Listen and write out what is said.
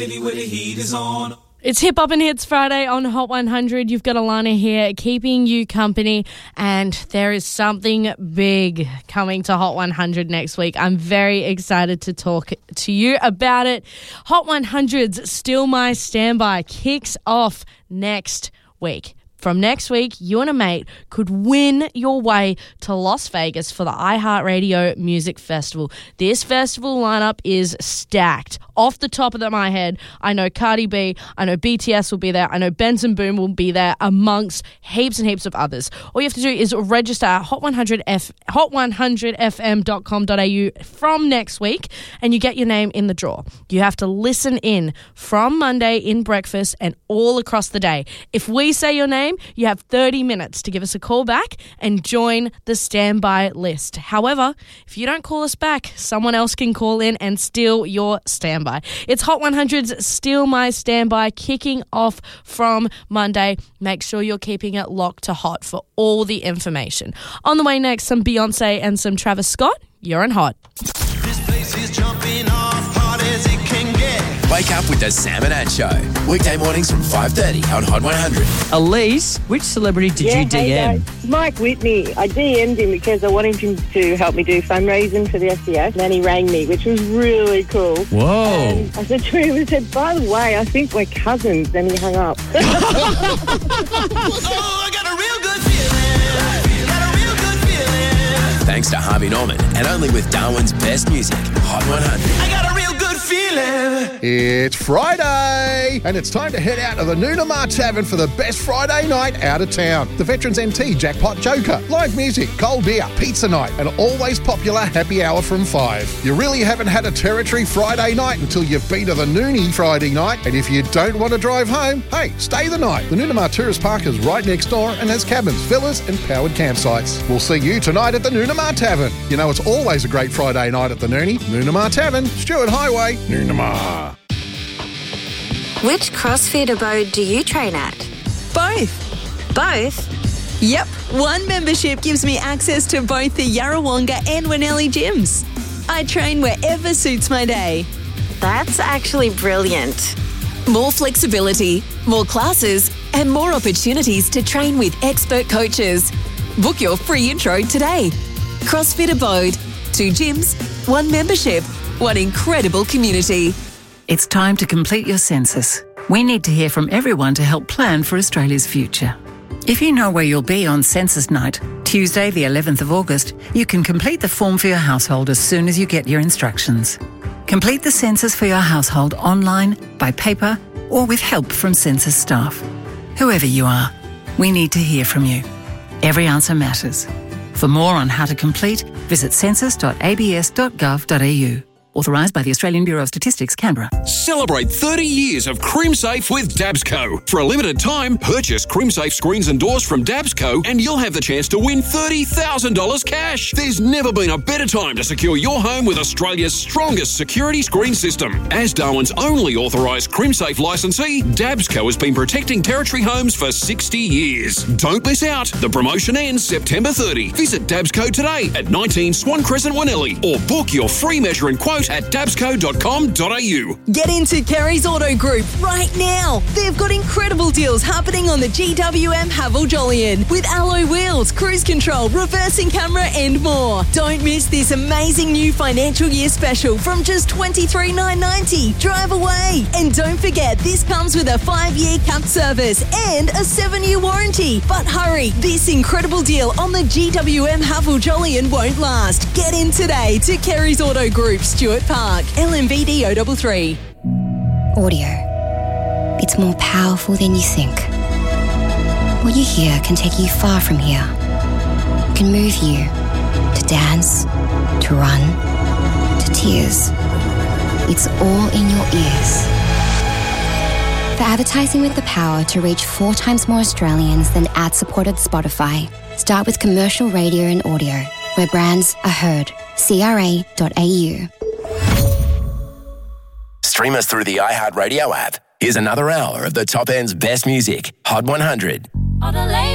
Where the heat is on. It's Hip Hop and Hits Friday on Hot 100. You've got Alana here keeping you company, and there is something big coming to Hot 100 next week. I'm very excited to talk to you about it. Hot 100's Still My Standby kicks off next week. From next week, you and a mate could win your way to Las Vegas for the iHeartRadio Music Festival. This festival lineup is stacked. Off the top of my head, I know Cardi B, I know BTS will be there, I know Benson Boone will be there, amongst heaps and heaps of others. All you have to do is register at hot100fm.com.au from next week, and you get your name in the draw. You have to listen in from Monday in breakfast and all across the day. If we say your name, you have 30 minutes to give us a call back and join the standby list. However, if you don't call us back, someone else can call in and steal your standby. It's Hot 100's Still My Standby kicking off from Monday. Make sure you're keeping it locked to Hot for all the information. On the way next, some Beyonce and some Travis Scott. You're on Hot. This place is jumping off, hot as it can get. Wake up with the Sam and Ad Show. Weekday mornings from 5:30 on Hot 100. Elise, which celebrity did you DM? Hey guys. Mike Whitney. I DM'd him because I wanted him to help me do fundraising for the SBS. And then he rang me, which was really cool. Whoa. And I said to him, I said, by the way, I think we're cousins. Then he hung up. Oh, I got a real good feeling. Got a real good feeling. Thanks to Harvey Norman and only with Darwin's best music, Hot 100. I got a real good feeling. It's Friday, and it's time to head out to the Noonamar Tavern for the best Friday night out of town. The Veterans NT Jackpot Joker, live music, cold beer, pizza night, and always popular happy hour from 5. You really haven't had a Territory Friday night until you've been to the Noonie Friday night, and if you don't want to drive home, hey, stay the night. The Noonamar Tourist Park is right next door and has cabins, villas, and powered campsites. We'll see you tonight at the Noonamar Tavern. You know it's always a great Friday night at the Noonie. Noonamar Tavern, Stewart Highway, Noonamar. Which CrossFit abode do you train at? Both. Both? Yep. One membership gives me access to both the Yarrawonga and Winnelli gyms. I train wherever suits my day. That's actually brilliant. More flexibility, more classes, and more opportunities to train with expert coaches. Book your free intro today. CrossFit Abode. 2 gyms, 1 membership, 1 incredible community. It's time to complete your census. We need to hear from everyone to help plan for Australia's future. If you know where you'll be on census night, Tuesday the 11th of August, you can complete the form for your household as soon as you get your instructions. Complete the census for your household online, by paper, or with help from census staff. Whoever you are, we need to hear from you. Every answer matters. For more on how to complete, visit census.abs.gov.au. Authorised by the Australian Bureau of Statistics, Canberra. Celebrate 30 years of CrimSafe with Dabsco. For a limited time, purchase CrimSafe screens and doors from Dabsco and you'll have the chance to win $30,000 cash. There's never been a better time to secure your home with Australia's strongest security screen system. As Darwin's only authorised CrimSafe licensee, Dabsco has been protecting Territory homes for 60 years. Don't miss out. The promotion ends September 30. Visit Dabsco today at 19 Swan Crescent, Winnelli, or book your free measure and quote at dabsco.com.au. Get into Kerry's Auto Group right now. They've got incredible deals happening on the GWM Haval Jolyon with alloy wheels, cruise control, reversing camera and more. Don't miss this amazing new financial year special from just $23,990. Drive away. And don't forget, this comes with a 5-year capped service and a 7-year warranty. But hurry, this incredible deal on the GWM Haval Jolyon won't last. Get in today to Kerry's Auto Group, Stewart Park, LMVD 033. Audio. It's more powerful than you think. What you hear can take you far from here. It can move you to dance, to run, to tears. It's all in your ears. For advertising with the power to reach 4 times more Australians than ad-supported Spotify, start with commercial radio and audio, where brands are heard. CRA.au. Stream us through the iHeartRadio app. Here's another hour of the top end's best music, Hot 100.